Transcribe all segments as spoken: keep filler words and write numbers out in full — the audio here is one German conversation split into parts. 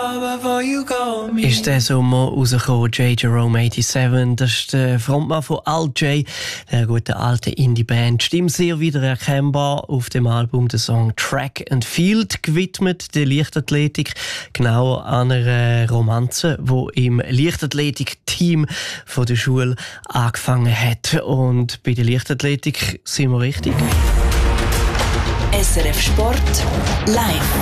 Ist der Sommer rausgekommen, J. Jerome siebenundachtzig, das ist der Frontmann von Alt-J, der guten alten Indie-Band. Stimme sehr wiedererkennbar auf dem Album, der Song Track and Field, gewidmet der Leichtathletik, genauer an einer Romanze, die im Leichtathletik-Team von der Schule angefangen hat. Und bei der Leichtathletik sind wir richtig. S R F Sport live.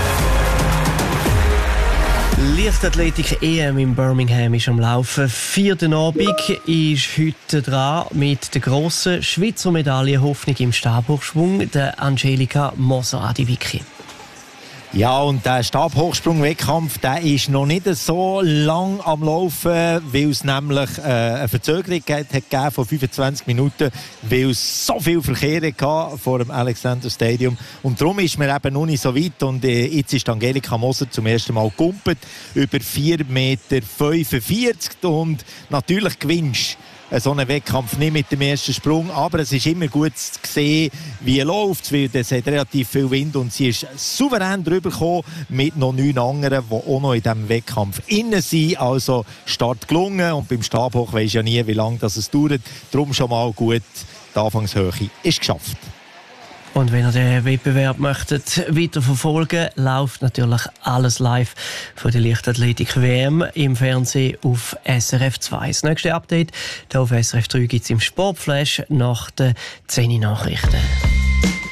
Leichtathletik-E M in Birmingham ist am Laufen. Vierten Abend ist heute dran mit der grossen Schweizer Medaillenhoffnung im Stabhochschwung, der Angelika Moser-Adiviki. Ja, und der Stabhochsprung-Wettkampf, der ist noch nicht so lang am Laufen, weil es nämlich äh, eine Verzögerung hat gegeben von fünfundzwanzig Minuten, weil es so viel Verkehr hatte vor dem Alexander Stadium. Und darum ist man eben noch nicht so weit. Und äh, jetzt ist Angelika Moser zum ersten Mal gegumpelt, über vier Meter fünfundvierzig. Und natürlich gewinnst so einen Wettkampf nicht mit dem ersten Sprung, aber es ist immer gut zu sehen, wie er läuft, weil es hat relativ viel Wind und sie ist souverän drüber gekommen mit noch neun anderen, die auch noch in diesem Wettkampf innen sind. Also Start gelungen und beim Stabhoch weisst ja nie, wie lange das es dauert. Darum schon mal gut, die Anfangshöhe ist geschafft. Und wenn ihr den Wettbewerb möchtet weiter verfolgen, läuft natürlich alles live von der Leichtathletik-W M im Fernsehen auf S R F zwei. Das nächste Update hier auf S R F drei gibt es im Sportflash nach den zehn Nachrichten.